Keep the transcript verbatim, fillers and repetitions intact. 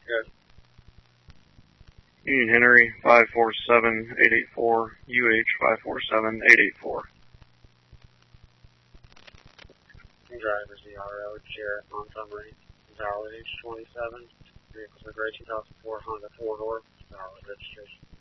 Good. Union Henry, five four seven eight eight four, U H five four seven eight eight four. Driver Z R O, Jarrett Montgomery, valid age twenty-seven, vehicles are grade two thousand four Honda four-door, valid registration.